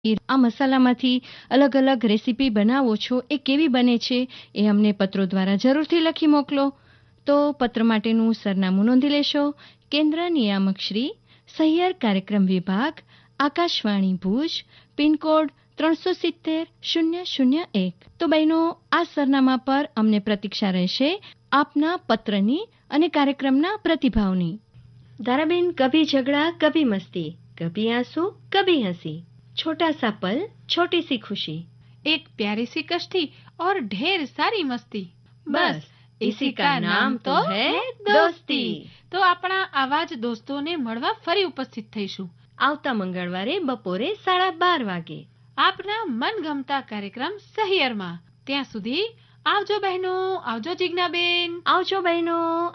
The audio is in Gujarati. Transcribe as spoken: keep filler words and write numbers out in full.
આ મસાલામાંથી અલગ અલગ રેસીપી બનાવો છો એ કેવી બને છે એ અમને પત્રો દ્વારા જરૂરથી લખી મોકલો. તો પત્ર માટેનું સરનામું નોંધી લેશો. કેન્દ્ર નિયામક શ્રી સહિયર કાર્યક્રમ વિભાગ, આકાશવાણી ભુજ, પિનકોડ ત્રણસો સિત્તેર શૂન્ય શૂન્ય એક. તો બહેનો, આ સરનામા પર અમને પ્રતીક્ષા રહેશે આપના પત્રની અને કાર્યક્રમના પ્રતિભાવની. ધારાબેન, કભી ઝગડા કભી મસ્તી, કભી આંસू કભી હંસી, छोटा सा पल छोटी सी खुशी, एक प्यारी सी कश्ती और ढेर सारी मस्ती, बस इसी का नाम तो है दोस्ती. તો આપણા આવા જ દોસ્તોને મળવા ફરી ઉપસ્થિત થઈશું આવતા મંગળવારે બપોરે સાડા બાર વાગે આપના મનગમતા કાર્યક્રમ સહિયરમાં. ત્યાં સુધી આવજો બહેનો, આવજો જિજ્ઞાબેન. આવજો બહેનો.